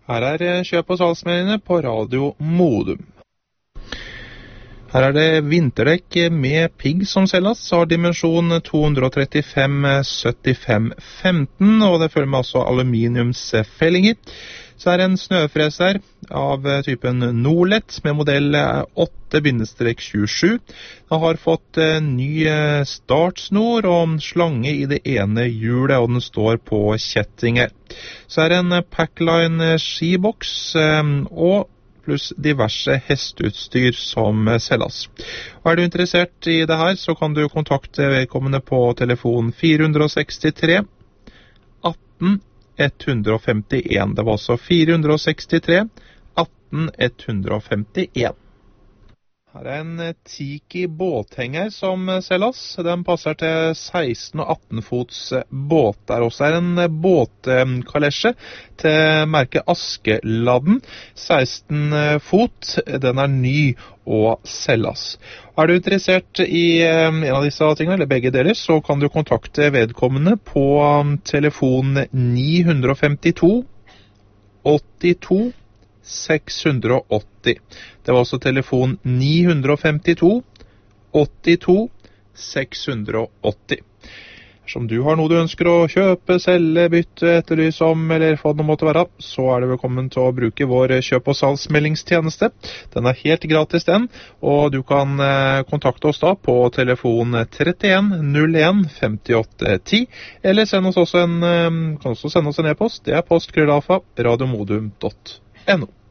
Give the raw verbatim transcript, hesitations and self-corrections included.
Her er kjøp- og salgsmeldingene på Radio Modum. Her er det vinterdekk med pigg som selges, har dimensjon to trettifem syttifem femten, og det følger med altså aluminiumsfellinger. Så er det en snøfreser av typen Norlet med modell åtte tjuesju. Den har fått ny startsnor og slange i det ene hjulet, og den står på kjettinger. Så er det en Packline skiboks og pluss diverse hesteutstyr som selges. Og er du interessert i det her, så kan du kontakte vedkommende på telefon fire seks tre atten ett femten. Det var altså fire seks tre atten ett femten. Her er en Tiki båthenger som selges. Den passer til seksten og atten fots båter. Også er en båtkalesje til merket Askeladden. seksten fot. Den er ny og selges. Er du interessert i en av disse tingene, eller begge deler, så kan du kontakte vedkommende på telefon ni fem to åttito seks åtti. Det var altså telefon ni fem to åttito seks åtti. Som du har noe du ønsker å kjøpe, selge, bytte, etterlyse om, eller hva det måtte være, så er du velkommen til å bruke vår kjøp- og salgsmeldingstjeneste. Den er helt gratis den, og du kan eh, kontakte oss da på telefon trettien null en femtiåtte ti, eller send oss også en, eh, kan også sende oss en e-post. Det er postkrøllalfa radiomodum punktum no.